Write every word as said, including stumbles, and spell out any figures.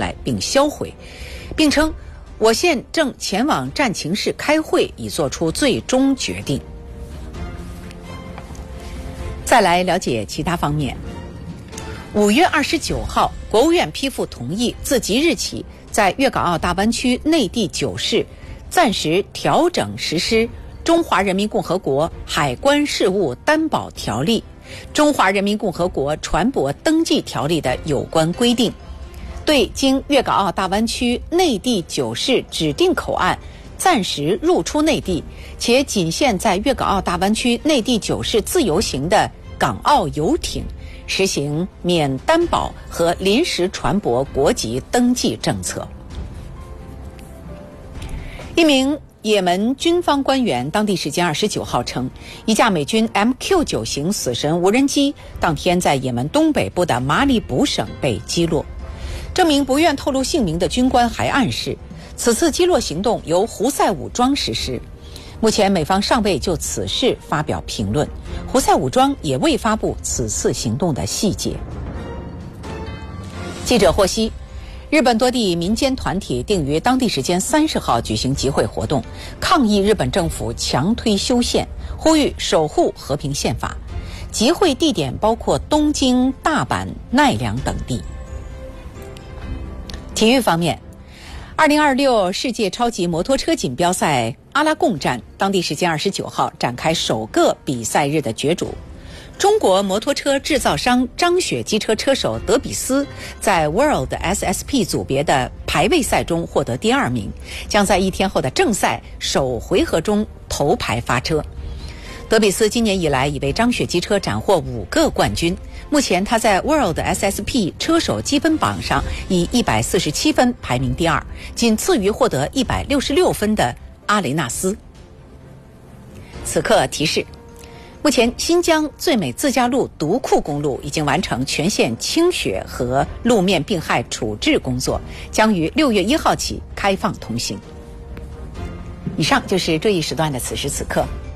来并销毁，并称我县正前往战情室开会，以作出最终决定。再来了解其他方面。五月二十九号，国务院批复同意，自即日起，在粤港澳大湾区内地九市暂时调整实施《中华人民共和国海关事务担保条例》、《中华人民共和国船舶登记条例》的有关规定，对经粤港澳大湾区内地九市指定口岸暂时入出内地，且仅限在粤港澳大湾区内地九市自由行的港澳游艇，实行免担保和临时船舶国籍登记政策。一名也门军方官员当地时间二十九号称，一架美军 M Q 九 型死神无人机当天在也门东北部的马里卜省被击落。这名不愿透露姓名的军官还暗示，此次击落行动由胡塞武装实施。目前美方尚未就此事发表评论，胡塞武装也未发布此次行动的细节。记者获悉，日本多地民间团体定于当地时间三十号举行集会活动，抗议日本政府强推修宪，呼吁守护和平宪法。集会地点包括东京、大阪、奈良等地。体育方面，二零二六世界超级摩托车锦标赛阿拉贡站当地时间二十九号展开首个比赛日的角逐。中国摩托车制造商张雪机车车手德比斯在 World S S P 组别的排位赛中获得第二名，将在一天后的正赛首回合中头牌发车。德比斯今年以来已为张雪机车斩获五个冠军，目前他在 World S S P 车手积分榜上以一百四十七分排名第二，仅次于获得一百六十六分的阿雷纳斯。此刻提示，目前新疆最美自驾路独库公路已经完成全线清雪和路面病害处置工作，将于六月一号起开放通行。以上就是这一时段的此时此刻。